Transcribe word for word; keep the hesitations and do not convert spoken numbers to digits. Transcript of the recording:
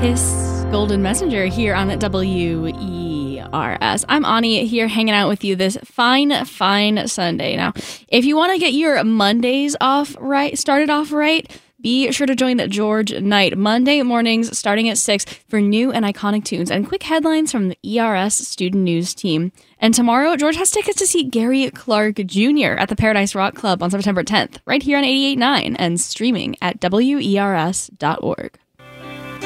Kiss Golden Messenger here on W E R S. I'm Ani here hanging out with you this fine, fine Sunday. Now, if you want to get your Mondays off right, started off right, be sure to join George Knight Monday mornings starting at six for new and iconic tunes and quick headlines from the E R S Student News team. And tomorrow, George has tickets to see Gary Clark Junior at the Paradise Rock Club on September tenth, right here on eighty-eight point nine and streaming at W E R S dot org.